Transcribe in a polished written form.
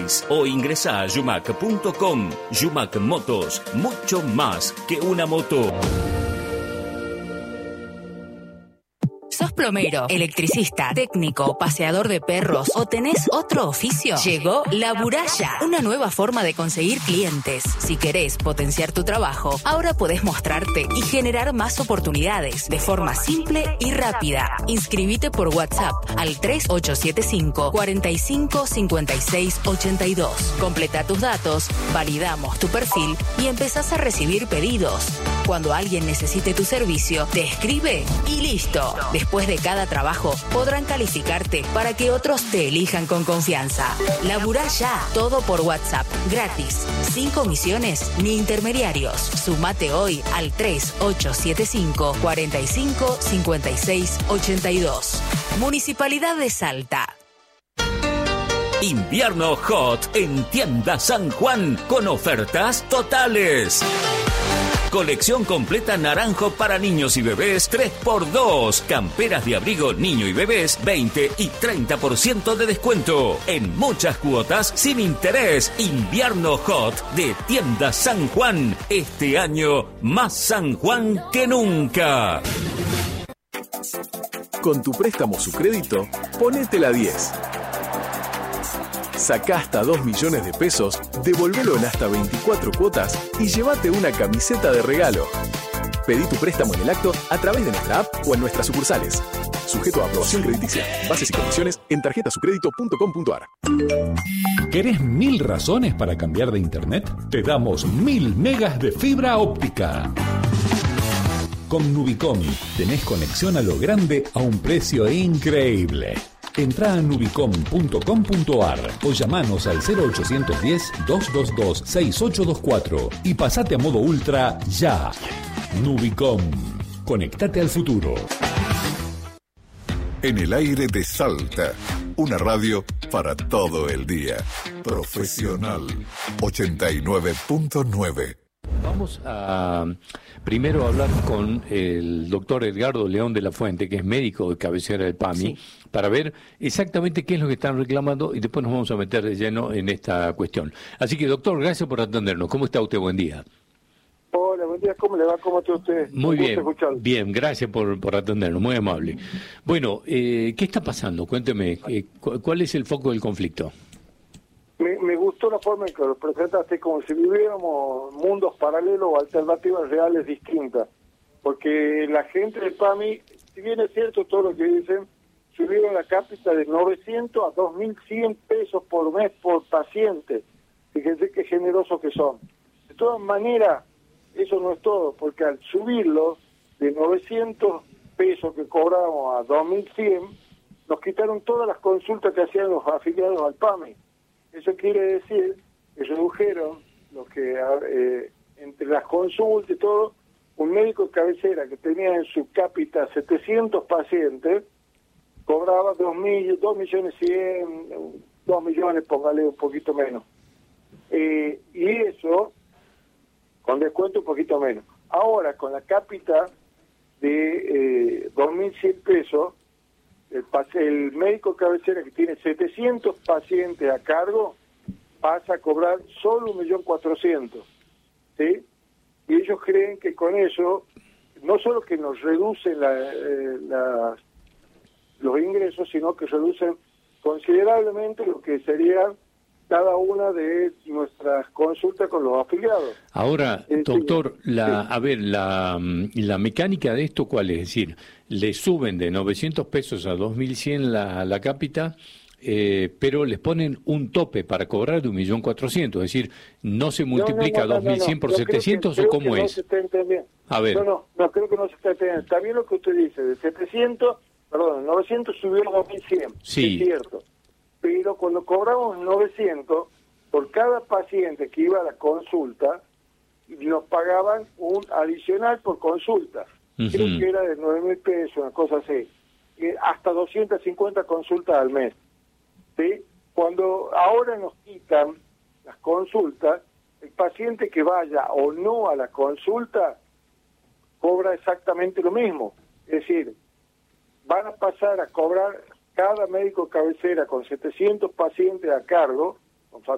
gratis. O ingresá a yumac.com. Yumac Motos, mucho más que una moto. ¿Sos plomero, electricista, técnico, paseador de perros o tenés otro oficio? Llegó La Buralla, una nueva forma de conseguir clientes. Si querés potenciar tu trabajo, ahora podés mostrarte y generar más oportunidades de forma simple y rápida. Inscribite por WhatsApp al 3875 45 56 82. Completa tus datos, validamos tu perfil y empezás a recibir pedidos. Cuando alguien necesite tu servicio, te escribe y listo. Después de cada trabajo, podrán calificarte para que otros te elijan con confianza. Laburá ya, todo por WhatsApp, gratis, sin comisiones ni intermediarios. Sumate hoy al 3875 45 56 82. Municipalidad de Salta. Invierno Hot en Tienda San Juan con ofertas totales. Colección completa naranjo para niños y bebés 3x2. Camperas de abrigo niño y bebés 20 y 30% de descuento. En muchas cuotas sin interés. Invierno Hot de Tienda San Juan. Este año más San Juan que nunca. Con tu préstamo Sucrédito, ponete la 10. Sacá hasta 2 millones de pesos, devolvelo en hasta 24 cuotas y llévate una camiseta de regalo. Pedí tu préstamo en el acto a través de nuestra app o en nuestras sucursales. Sujeto a aprobación crediticia. Bases y condiciones en tarjetasucredito.com.ar. ¿Querés 1000 razones para cambiar de internet? Te damos 1000 megas de fibra óptica. Con Nubicom tenés conexión a lo grande a un precio increíble. Entrá a nubicom.com.ar o llamanos al 0810-222-6824 y pasate a modo ultra ya. Nubicom. Conectate al futuro. En el aire de Salta, una radio para todo el día. Profesional 89.9. Vamos a primero hablar con el doctor Edgardo León de la Fuente, que es médico de cabecera del PAMI, para ver exactamente qué es lo que están reclamando y después nos vamos a meter de lleno en esta cuestión. Así que, doctor, gracias por atendernos. ¿Cómo está usted? Buen día. Hola, buen día. ¿Cómo le va? ¿Cómo está usted? Muy bien, bien, gracias por atendernos, muy amable. Bueno, ¿qué está pasando? Cuénteme, ¿cuál es el foco del conflicto? Me gustó la forma en que lo presentaste, como si viviéramos mundos paralelos o alternativas reales distintas. Porque la gente del PAMI, si bien es cierto todo lo que dicen, subieron la cápita de 900 a 2.100 pesos por mes por paciente. Fíjense qué generosos que son. De todas maneras, eso no es todo, porque al subirlo de 900 pesos que cobramos a 2.100, nos quitaron todas las consultas que hacían los afiliados al PAMI. Eso quiere decir que redujeron lo que entre las consultas y todo, un médico de cabecera que tenía en su cápita 700 pacientes, cobraba 2 millones, póngale un poquito menos. Y eso, con descuento un poquito menos. Ahora, con la cápita de 2.100 pesos, el médico cabecera que tiene 700 pacientes a cargo pasa a cobrar solo 1.400.000, ¿sí? Y ellos creen que con eso, no solo que nos reducen los ingresos, sino que reducen considerablemente lo que sería cada una de nuestras consultas con los afiliados. Ahora, doctor, a ver, la mecánica de esto, ¿cuál es? Es decir, le suben de 900 pesos a 2.100 la cápita, pero les ponen un tope para cobrar de 1.400.000, es decir, ¿no se multiplica 2.100 por 700 o cómo es? No se está entendiendo. A ver. No, creo que no se está entendiendo. Está bien lo que usted dice, de 900 subió a 2.100, sí. Es cierto. Pero cuando cobramos 900, por cada paciente que iba a la consulta, nos pagaban un adicional por consulta. Creo que era de 9.000 pesos, una cosa así. Hasta 250 consultas al mes. ¿Sí? Cuando ahora nos quitan las consultas, el paciente que vaya o no a la consulta cobra exactamente lo mismo. Es decir, van a pasar a cobrar cada médico cabecera con 700 pacientes a cargo, con